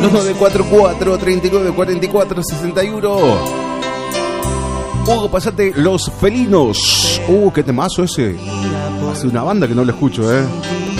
2944 3944 61. Hugo, pasate Los Felinos. Qué temazo ese. Hace una banda que no lo escucho,